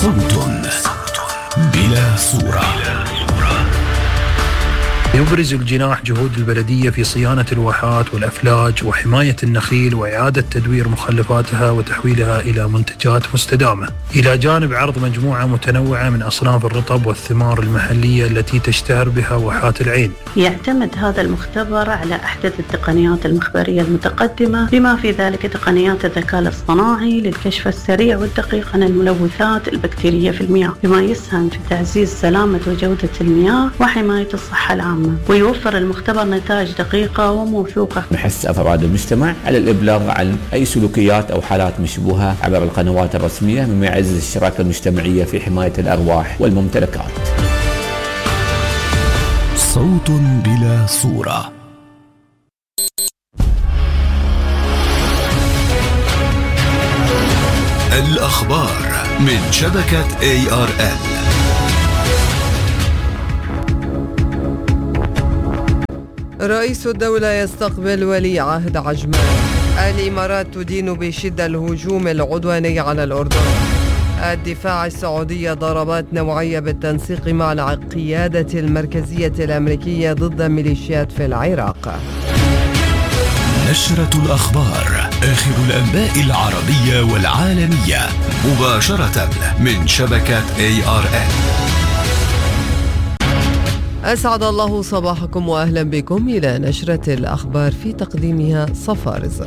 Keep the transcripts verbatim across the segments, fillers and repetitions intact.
صوت بلا صورة. يبرز الجناح جهود البلدية في صيانة الواحات والأفلاج وحماية النخيل وإعادة تدوير مخلفاتها وتحويلها إلى منتجات مستدامة، إلى جانب عرض مجموعة متنوعة من أصناف الرطب والثمار المحلية التي تشتهر بها واحات العين. يعتمد هذا المختبر على أحدث التقنيات المخبرية المتقدمة، بما في ذلك تقنيات الذكاء الاصطناعي للكشف السريع والدقيق عن الملوثات البكتيرية في المياه، بما يسهم في تعزيز سلامة وجودة المياه وحماية الصحة العامة. ويوفر المختبر نتائج دقيقة وموثوقة. نحث أفراد المجتمع على الإبلاغ عن أي سلوكيات أو حالات مشبوهة عبر القنوات الرسمية، مما يعزز الشراكة المجتمعية في حماية الأرواح والممتلكات. صوت بلا صورة. الأخبار من شبكة إيه آر إل. رئيس الدولة يستقبل ولي عهد عجمان. الإمارات تدين بشدة الهجوم العدواني على الأردن. الدفاع السعودي ضربات نوعية بالتنسيق مع القيادة المركزية الأمريكية ضد ميليشيات في العراق. نشرة الأخبار، آخر الأنباء العربية والعالمية، مباشرة من شبكة إيه آر إل. أسعد الله صباحكم وأهلا بكم إلى نشرة الأخبار في تقديمها صفا رزق.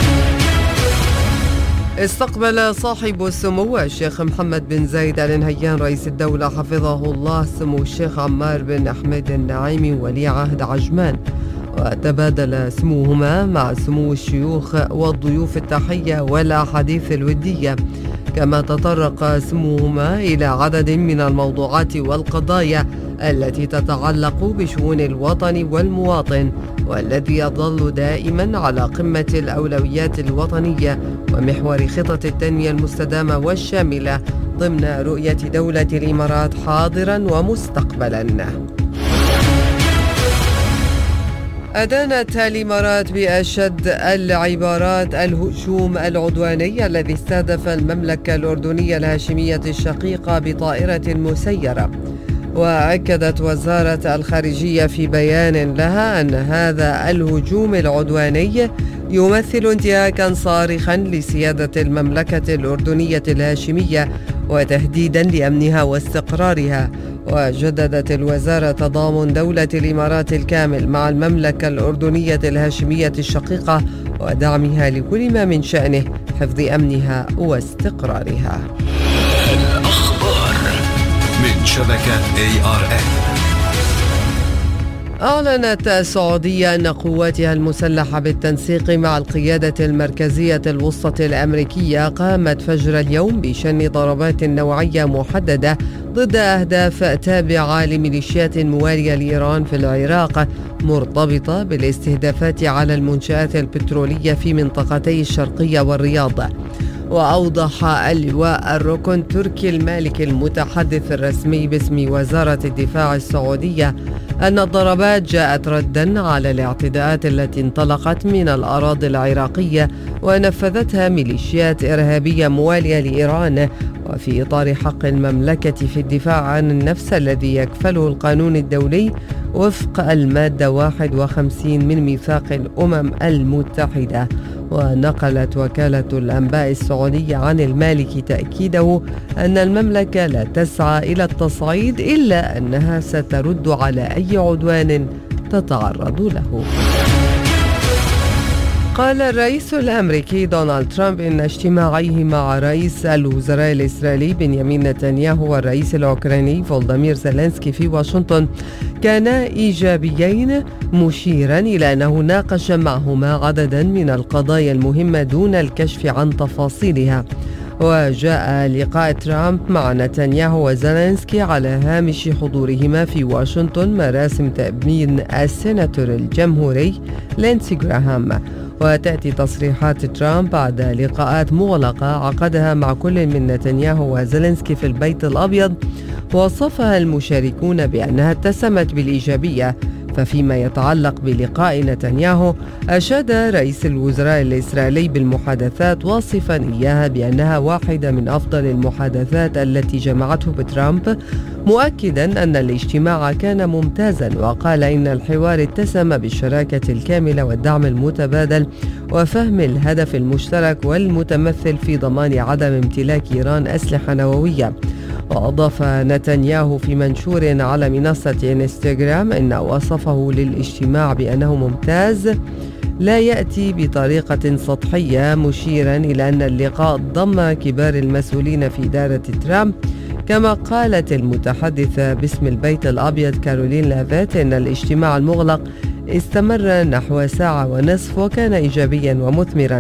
استقبل صاحب السمو الشيخ محمد بن زايد آل نهيان رئيس الدولة حفظه الله سمو الشيخ عمار بن أحمد النعيمي ولي عهد عجمان، وتبادل سموهما مع سمو الشيوخ والضيوف التحية والأحاديث الودية، كما تطرق سموهما إلى عدد من الموضوعات والقضايا التي تتعلق بشؤون الوطن والمواطن، والذي يظل دائما على قمة الأولويات الوطنية ومحور خطط التنمية المستدامة والشاملة ضمن رؤية دولة الإمارات حاضرا ومستقبلا. أدانت الإمارات بأشد العبارات الهجوم العدواني الذي استهدف المملكة الأردنية الهاشمية الشقيقة بطائرة مسيرة، وأكدت وزارة الخارجية في بيان لها أن هذا الهجوم العدواني يمثل انتهاكا صارخا لسيادة المملكة الأردنية الهاشمية وتهديدا لأمنها واستقرارها. وجددت الوزارة تضامن دولة الإمارات الكامل مع المملكة الأردنية الهاشمية الشقيقة ودعمها لكل ما من شأنه حفظ أمنها واستقرارها. الأخبار من شبكة إيه آر إل. أعلنت السعودية أن قواتها المسلحة بالتنسيق مع القيادة المركزية الوسطى الأمريكية قامت فجر اليوم بشن ضربات نوعية محددة ضد أهداف تابعة لميليشيات موالية لإيران في العراق، مرتبطة بالاستهدافات على المنشآت البترولية في منطقتي الشرقية والرياض. وأوضح اللواء الركن تركي المالكي المتحدث الرسمي باسم وزارة الدفاع السعودية أن الضربات جاءت رداً على الاعتداءات التي انطلقت من الأراضي العراقية ونفذتها ميليشيات إرهابية موالية لإيران، وفي إطار حق المملكة في الدفاع عن النفس الذي يكفله القانون الدولي وفق المادة واحد وخمسين من ميثاق الأمم المتحدة. ونقلت وكالة الأنباء السعودية عن المالكي تأكيده أن المملكة لا تسعى إلى التصعيد إلا أنها سترد على أي عدوان تتعرض له. قال الرئيس الأمريكي دونالد ترامب إن اجتماعيه مع رئيس الوزراء الإسرائيلي بنيامين نتنياهو والرئيس الأوكراني فولوديمير زيلينسكي في واشنطن كانا إيجابيين، مشيرا إلى أنه ناقش معهما عددا من القضايا المهمة دون الكشف عن تفاصيلها. وجاء لقاء ترامب مع نتنياهو وزيلينسكي على هامش حضورهما في واشنطن مراسم تأبين السيناتور الجمهوري لينسي جراهام. وتأتي تصريحات ترامب بعد لقاءات مغلقة عقدها مع كل من نتنياهو وزيلينسكي في البيت الأبيض، وصفها المشاركون بأنها اتسمت بالإيجابية، ففيما يتعلق بلقاء نتنياهو، أشاد رئيس الوزراء الإسرائيلي بالمحادثات واصفا إياها بأنها واحدة من أفضل المحادثات التي جمعته بترامب، مؤكدا أن الاجتماع كان ممتازا، وقال إن الحوار اتسم بالشراكة الكاملة والدعم المتبادل وفهم الهدف المشترك والمتمثل في ضمان عدم امتلاك إيران أسلحة نووية. وأضاف نتنياهو في منشور على منصة إنستغرام أن وصفه للاجتماع بأنه ممتاز لا يأتي بطريقة سطحية، مشيرا إلى أن اللقاء ضم كبار المسؤولين في إدارة ترامب. كما قالت المتحدثة باسم البيت الأبيض كارولين لافيت أن الاجتماع المغلق استمر نحو ساعة ونصف وكان إيجابيا ومثمرا.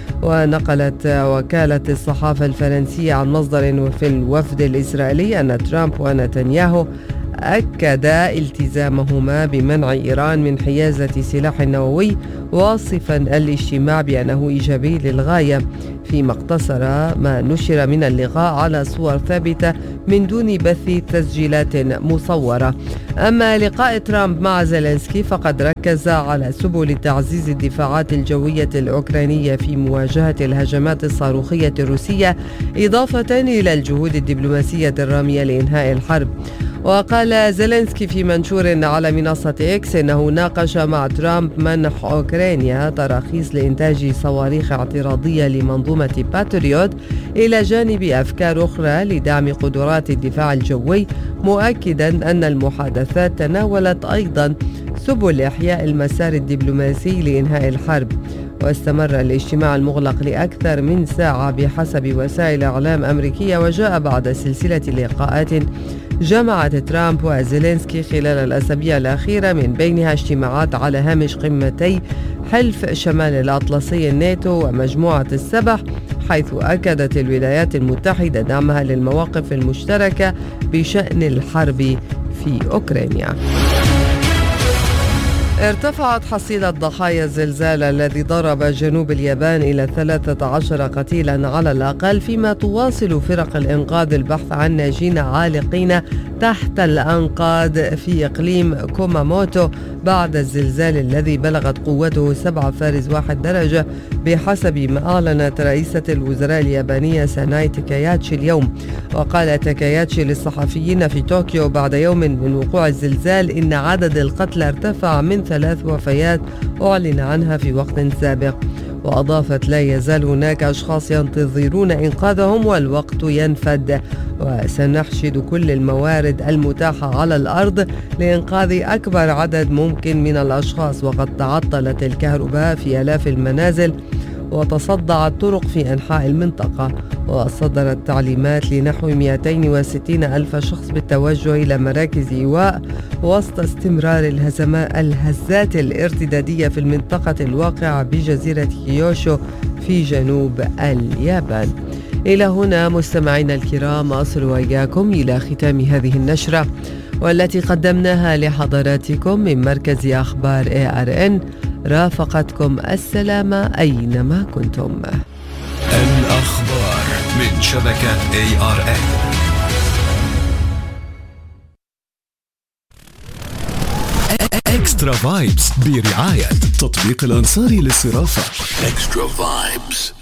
ونقلت وكالة الصحافة الفرنسية عن مصدر في الوفد الإسرائيلي أن ترامب ونتنياهو أكدا التزامهما بمنع إيران من حيازة سلاح نووي، واصفا الاجتماع بأنه إيجابي للغاية، فيما اقتصر ما نشر من اللقاء على صور ثابتة من دون بث تسجيلات مصورة. أما لقاء ترامب مع زيلينسكي فقد ركز على سبل تعزيز الدفاعات الجوية الأوكرانية في مواجهة الهجمات الصاروخية الروسية، إضافة إلى الجهود الدبلوماسية الرامية لإنهاء الحرب. وقال زيلينسكي في منشور على منصة إكس إنه ناقش مع ترامب منح أوكرانيا تراخيص لإنتاج صواريخ اعتراضية لمنظومة باتريوت، إلى جانب أفكار أخرى لدعم قدرات الدفاع الجوي، مؤكدا أن المحادثات تناولت أيضا سبل إحياء المسار الدبلوماسي لإنهاء الحرب. واستمر الاجتماع المغلق لأكثر من ساعة بحسب وسائل إعلام أمريكية، وجاء بعد سلسلة لقاءات جمعت ترامب وزيلينسكي خلال الأسابيع الأخيرة، من بينها اجتماعات على هامش قمتي حلف شمال الأطلسي الناتو ومجموعة السبع، حيث أكدت الولايات المتحدة دعمها للمواقف المشتركة بشأن الحرب في أوكرانيا. ارتفعت حصيلة ضحايا الزلزال الذي ضرب جنوب اليابان إلى ثلاثة عشر قتيلا على الأقل، فيما تواصل فرق الإنقاذ البحث عن ناجين عالقين تحت الأنقاض في إقليم كوماموتو بعد الزلزال الذي بلغت قوته سبعة فاصلة واحد درجة بحسب ما أعلنت رئيسة الوزراء اليابانية ساناي تاكاياتشي اليوم. وقال تاكاياتشي للصحفيين في طوكيو بعد يوم من وقوع الزلزال إن عدد القتلى ارتفع من ثلاث وفيات أعلن عنها في وقت سابق. وأضافت لا يزال هناك أشخاص ينتظرون إنقاذهم والوقت ينفد، وسنحشد كل الموارد المتاحة على الأرض لإنقاذ أكبر عدد ممكن من الأشخاص. وقد تعطلت الكهرباء في آلاف المنازل وتصدعت طرق في أنحاء المنطقة، وصدرت تعليمات لنحو مئتين وستين ألف شخص بالتوجه إلى مراكز إيواء وسط استمرار الهزات الارتدادية في المنطقة الواقعة بجزيرة كيوشو في جنوب اليابان. إلى هنا مستمعينا الكرام أصل وإياكم إلى ختام هذه النشرة، والتي قدمناها لحضراتكم من مركز أخبار إيه آر إن. رافقتكم السلامة أينما كنتم. الأخبار من شبكة إيه آر إن. إكسترا فايبس برعاية تطبيق الأنصاري للصرافة. إكسترا فايبس.